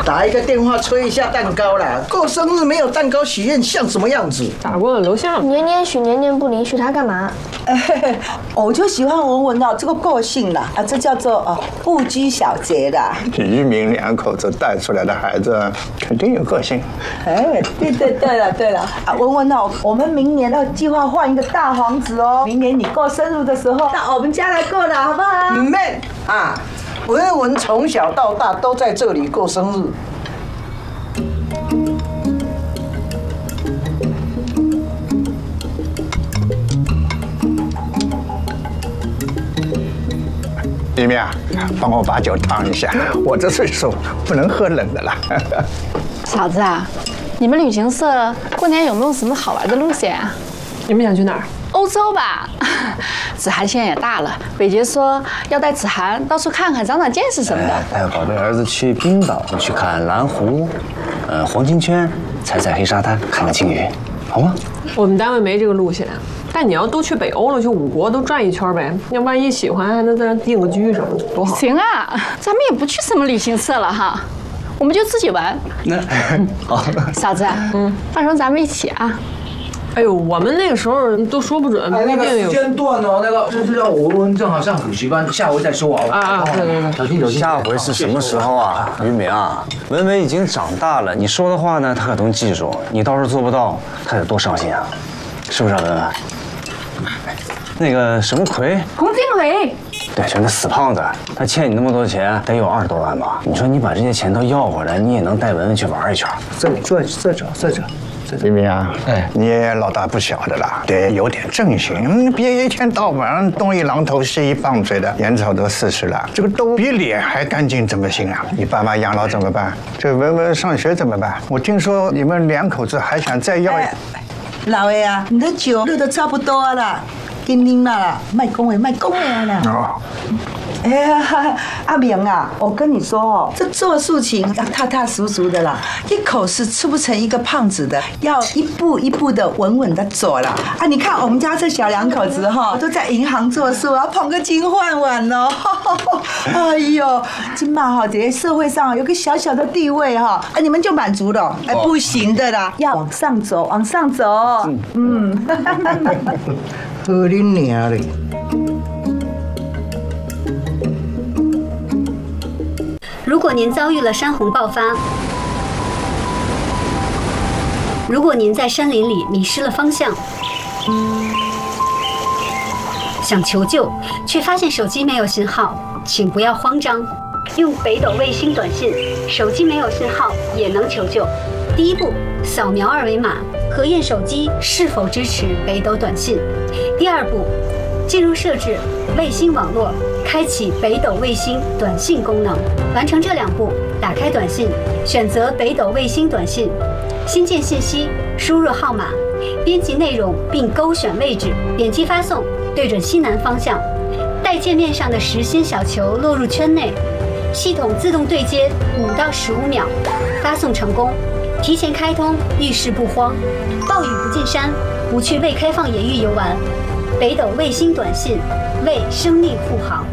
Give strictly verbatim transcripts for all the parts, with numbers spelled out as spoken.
打一个电话催一下蛋糕啦。过生日没有蛋糕许愿像什么样子？ 打过了楼下。 年年许，年年不灵，许他干嘛？ 哎，我就喜欢文文哦这个个性啦，啊，这叫做哦不拘小节啦。 渔民两口子带出来的孩子肯定有个性。 哎，对对对了对了，啊，文文哦，我们明年要计划换一个大房子哦。明年你过生日的时候，到我们家来过了，好不好？ 唔免啊，文文从小到大都在这里过生日。 里面啊，帮我把酒烫一下，我这岁数不能喝冷的啦。 嫂子啊，你们旅行社过年有没有什么好玩的路线啊？ 你们想去哪儿？ 欧洲吧。子涵现在也大了，北杰说要带子涵到处看看，长长见识什么的。 带宝贝儿子去冰岛，去看蓝湖，呃，黄金圈，踩踩黑沙滩，看看鲸鱼，好吗？ 我们单位没这个路线。但你要都去北欧了，去五国都转一圈呗。要万一喜欢，还能在那订个居什么的，多好。 行啊，咱们也不去什么旅行社了哈，我们就自己玩。 那好， 嫂子，嗯，到时候咱们一起啊。 哎呦，我们那个时候都说不准， 哎，那个时间段哦，那个就是要我们正好上补习班，下回再说啊。 啊啊，对对对， 小心小心。 下回是什么时候啊？于明啊，文文已经长大了，你说的话呢，他可能记住。你到时候做不到，他得多伤心啊，是不是啊，文文？那个什么奎， 洪金奎， 对，就那死胖子，他欠你那么多钱，得有二十多万吧？你说你把这些钱都要回来，你也能带文文去玩一圈。 这这这这这这。明明啊，哎，你也老大不小的啦，得有点正形，别一天到晚上东一榔头西一棒槌的。眼瞅都四十了，这个都比脸还干净，怎么行啊？你爸妈养老怎么办？这文文上学怎么办？我听说你们两口子还想再要。 哎、老爷啊，你的酒喝的差不多了，给您啦，卖恭维卖恭维啦。哦。哎呀，阿明啊，我跟你说哦，这做事情要踏踏实实的啦，一口是吃不成一个胖子的，要一步一步的稳稳的走啦。啊，你看我们家这小两口子哈，都在银行做事，要捧个金饭碗哦。哎呦，今嘛哈，在社会上有个小小的地位哈，啊，你们就满足了？哎，不行的啦，要往上走，往上走。嗯。 好你娘嘞！ 如果您遭遇了山洪爆发，如果您在山林里迷失了方向，想求救却发现手机没有信号，请不要慌张，用北斗卫星短信，手机没有信号也能求救。第一步，扫描二维码，核验手机是否支持北斗短信。第二步，进入设置卫星网络，开启北斗卫星短信功能。完成这两步，打开短信，选择北斗卫星短信，新建信息，输入号码，编辑内容并勾选位置，点击发送，对准西南方向，待界面上的实心小球落入圈内，系统自动对接五到十五秒，发送成功。提前开通，遇事不慌，暴雨不进山，不去未开放野域游玩。北斗卫星短信，为生命护航。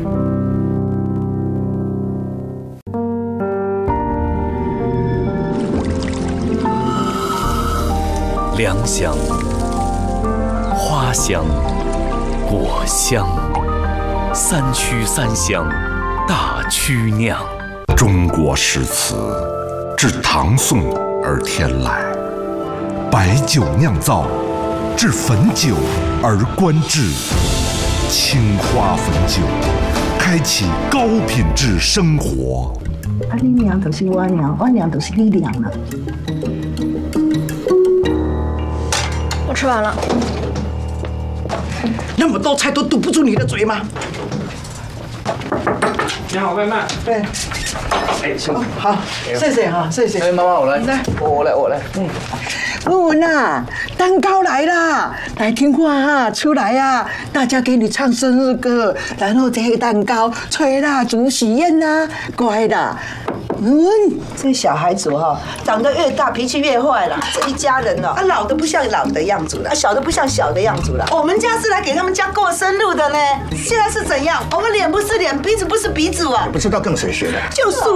良香、花香、果香，三曲三香，大曲酿。 中国诗词自唐宋而天来，白酒酿造，至汾酒而观致，青花汾酒，开启高品质生活。 啊，你娘就是我娘，我娘就是你娘了。 我吃完了。 那么多菜都堵不住你的嘴吗？ 你好，外卖。 对。 哎，行， 好，谢谢哈，谢谢。 哎，妈妈，我来， 来， 我来，我来。 嗯。文文啊，蛋糕来啦！来听话哈，出来呀、啊！大家给你唱生日歌，然后这个蛋糕、吹蜡烛、喜宴呐、啊，乖的。文文， 这小孩子哈、哦，长得越大脾气越坏了。这一家人哦，啊老的不像老的样子了，啊小的不像小的样子了。我们家是来给他们家过生日的呢，现在是怎样？我们脸不是脸，鼻子不是鼻子啊！ 不知道跟谁学的？ 就是。